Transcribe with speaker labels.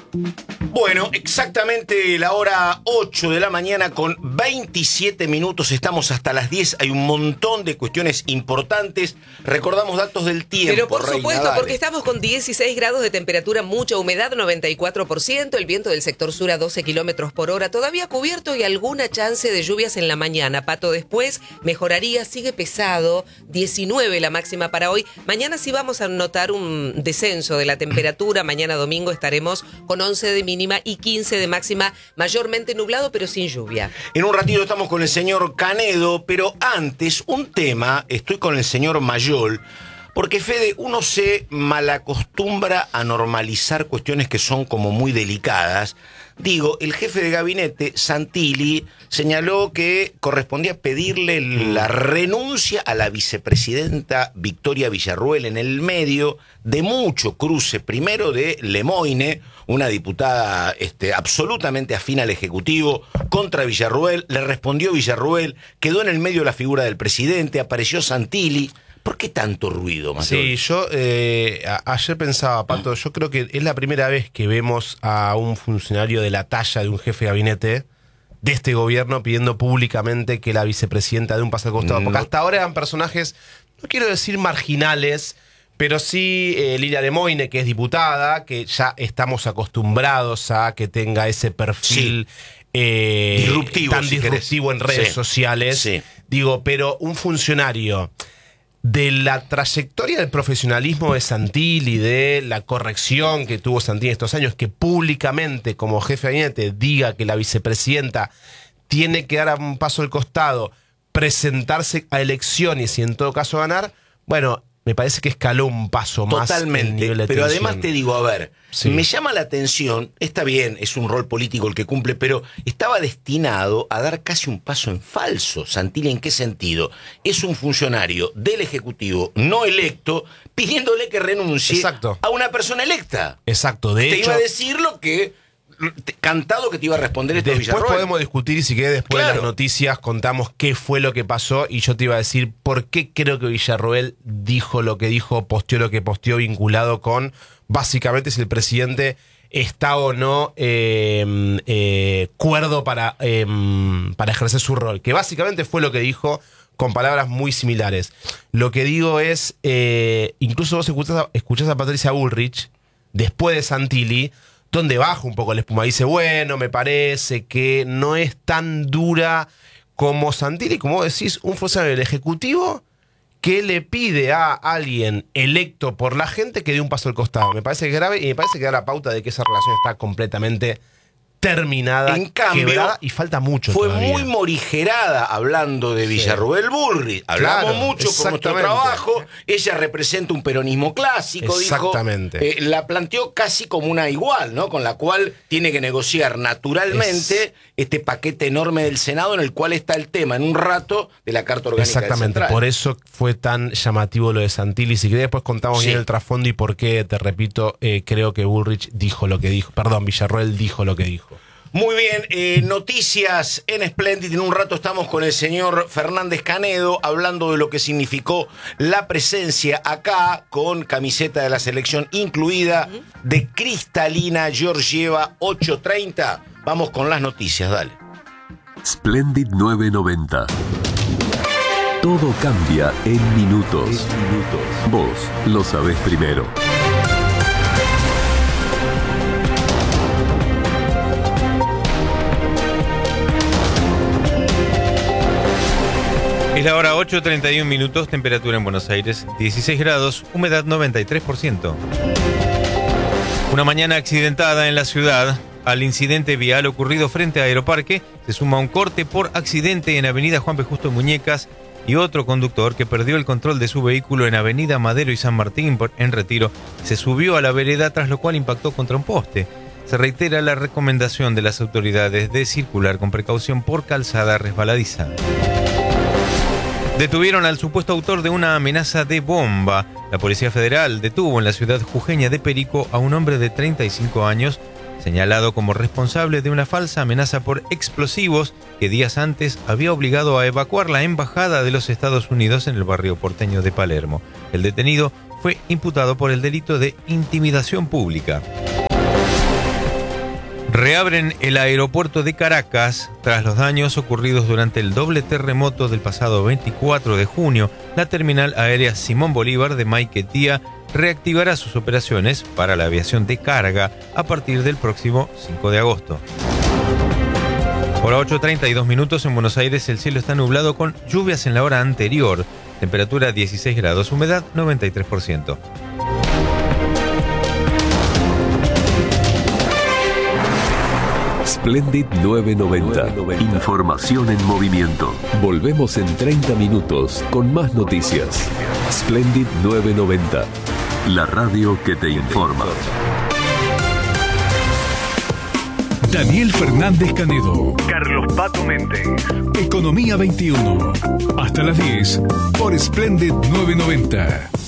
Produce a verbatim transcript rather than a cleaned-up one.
Speaker 1: Bueno, exactamente la hora ocho de la mañana con veintisiete minutos. Estamos hasta las diez. Hay un montón de cuestiones importantes. Recordamos datos del tiempo.
Speaker 2: Pero por
Speaker 1: Reina,
Speaker 2: supuesto,
Speaker 1: dale.
Speaker 2: porque estamos con dieciséis grados de temperatura, mucha humedad, noventa y cuatro por ciento, el viento del sector sur a doce kilómetros por hora, todavía cubierto y alguna chance de lluvias en la mañana. Pato después mejoraría, sigue pesado, diecinueve la máxima para hoy. Mañana sí vamos a notar un descenso de la temperatura. Mañana domingo estaremos con once de mínima y quince de máxima, mayormente nublado pero sin lluvia.
Speaker 1: En un ratito estamos con el señor Canedo, pero antes un tema, estoy con el señor Mayol, porque Fede, uno se malacostumbra a normalizar cuestiones que son como muy delicadas. Digo, el jefe de gabinete, Santilli, señaló que correspondía pedirle la renuncia a la vicepresidenta Victoria Villarruel en el medio de mucho cruce, primero de Lemoine, una diputada este, absolutamente afín al Ejecutivo, contra Villarruel. Le respondió Villarruel, quedó en el medio la figura del presidente, apareció Santilli. ¿Por qué tanto ruido, Mateo?
Speaker 3: Sí, yo eh, a, ayer pensaba, Pato, yo creo que es la primera vez que vemos a un funcionario de la talla de un jefe de gabinete de este gobierno pidiendo públicamente que la vicepresidenta dé un paso al costado. Porque
Speaker 1: No.
Speaker 3: hasta ahora eran personajes, no quiero decir marginales, pero sí eh, Lilia Lemoine, que es diputada, que ya estamos acostumbrados a que tenga ese perfil
Speaker 1: Sí.
Speaker 3: eh,
Speaker 1: Disruptivo,
Speaker 3: tan
Speaker 1: si
Speaker 3: disruptivo
Speaker 1: querés.
Speaker 3: en redes
Speaker 1: Sí.
Speaker 3: sociales.
Speaker 1: Sí.
Speaker 3: Digo, pero un funcionario de la trayectoria del profesionalismo de Santilli, de la corrección que tuvo Santilli estos años, que públicamente como jefe de gabinete diga que la vicepresidenta tiene que dar un paso al costado, presentarse a elecciones y en todo caso ganar, bueno, me parece que escaló un paso más.
Speaker 1: Totalmente,
Speaker 3: el nivel de
Speaker 1: pero
Speaker 3: tensión.
Speaker 1: además te digo, a ver,
Speaker 3: Sí.
Speaker 1: me llama la atención, está bien, es un rol político el que cumple, pero estaba destinado a dar casi un paso en falso. Santilli, ¿en qué sentido? Es un funcionario del Ejecutivo no electo pidiéndole que renuncie
Speaker 3: Exacto.
Speaker 1: a una persona electa.
Speaker 3: Exacto, de
Speaker 1: Te
Speaker 3: hecho,
Speaker 1: iba a decir lo que, te- cantado que te iba a responder esto
Speaker 3: después
Speaker 1: Villarroel.
Speaker 3: podemos discutir y si querés después
Speaker 1: Claro.
Speaker 3: de las noticias contamos qué fue lo que pasó y yo te iba a decir por qué creo que Villarroel dijo lo que dijo, posteó lo que posteó vinculado con básicamente si el presidente está o no eh, eh, cuerdo para, eh, para ejercer su rol, que básicamente fue lo que dijo con palabras muy similares. Lo que digo es, eh, incluso vos escuchás a, escuchás a Patricia Bullrich después de Santilli, donde baja un poco la espuma. Dice, bueno, me parece que no es tan dura como Santilli, como vos decís, un funcionario del Ejecutivo que le pide a alguien electo por la gente que dé un paso al costado. Me parece grave y me parece que da la pauta de que esa relación está completamente terminada,
Speaker 1: En cambio,
Speaker 3: quebrada y falta mucho
Speaker 1: Fue
Speaker 3: todavía.
Speaker 1: muy morigerada hablando de Villarruel Bullrich. Hablamos
Speaker 3: Claro,
Speaker 1: mucho con nuestro
Speaker 3: exactamente.
Speaker 1: trabajo. Ella representa un peronismo clásico,
Speaker 3: Exactamente.
Speaker 1: dijo. Eh, la planteó casi como una igual, ¿no? Con la cual tiene que negociar naturalmente
Speaker 3: Es-
Speaker 1: este paquete enorme del Senado en el cual está el tema en un rato de la Carta Orgánica del
Speaker 3: Exactamente,
Speaker 1: Central.
Speaker 3: por eso fue tan llamativo lo de Santilli. Si querés después contamos
Speaker 1: Sí.
Speaker 3: bien el trasfondo y por qué, te repito, eh, creo que Bullrich dijo lo que dijo. Perdón, Villarroel dijo lo que dijo.
Speaker 1: Muy bien, eh, noticias en Splendid. En un rato estamos con el señor Fernández Canedo hablando de lo que significó la presencia acá con camiseta de la selección incluida de Cristalina Georgieva ocho treinta. Vamos con las noticias, dale.
Speaker 4: Splendid novecientos noventa. Todo cambia en minutos. minutos. Vos lo sabés primero.
Speaker 5: Es la hora ocho treinta y un minutos, temperatura en Buenos Aires dieciséis grados, humedad noventa y tres por ciento. Una mañana accidentada en la ciudad. Al incidente vial ocurrido frente a Aeroparque se suma un corte por accidente en Avenida Juan P. Justo Muñecas y otro conductor que perdió el control de su vehículo en Avenida Madero y San Martín en Retiro se subió a la vereda, tras lo cual impactó contra un poste. Se reitera la recomendación de las autoridades de circular con precaución por calzada resbaladiza. Detuvieron al supuesto autor de una amenaza de bomba. La Policía Federal detuvo en la ciudad jujeña de Perico a un hombre de treinta y cinco años, señalado como responsable de una falsa amenaza por explosivos que días antes había obligado a evacuar la embajada de los Estados Unidos en el barrio porteño de Palermo. El detenido fue imputado por el delito de intimidación pública. Reabren el aeropuerto de Caracas tras los daños ocurridos durante el doble terremoto del pasado veinticuatro de junio. La terminal aérea Simón Bolívar de Maiquetía reactivará sus operaciones para la aviación de carga a partir del próximo cinco de agosto. Por ocho treinta y dos minutos en Buenos Aires el cielo está nublado con lluvias en la hora anterior. Temperatura dieciséis grados, humedad noventa y tres por ciento.
Speaker 4: Splendid novecientos noventa. Información en movimiento. Volvemos en treinta minutos con más noticias. Splendid novecientos noventa. La radio que te informa.
Speaker 6: Daniel Fernández Canedo.
Speaker 7: Carlos Pato Méndez.
Speaker 6: Economía veintiuno. Hasta las diez por Splendid novecientos noventa.